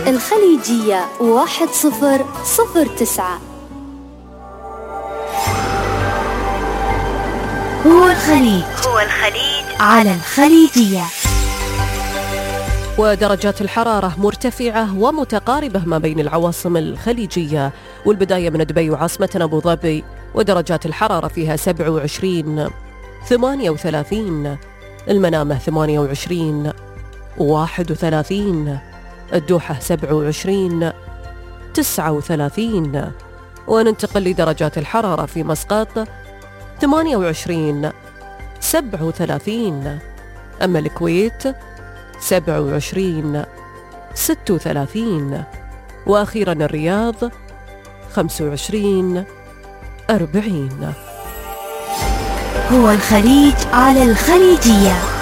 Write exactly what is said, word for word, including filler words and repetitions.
الخليجية واحد صفر صفر تسعة. هو الخليج هو الخليج على الخليجية. ودرجات الحرارة مرتفعة ومتقاربة ما بين العواصم الخليجية، والبداية من دبي وعاصمتنا أبو ظبي، ودرجات الحرارة فيها سبعة وعشرين، ثمانية وثلاثين، المنامة ثمانية وعشرين، واحد وثلاثين، الدوحة سبعة وعشرين، تسعة وثلاثين. وننتقل لدرجات الحرارة في مسقط ثمانية وعشرين، سبعة وثلاثين، أما الكويت سبعة وعشرين، ستة وثلاثين، وأخيرا الرياض خمسة وعشرين، أربعين. هو الخليج على الخليجية.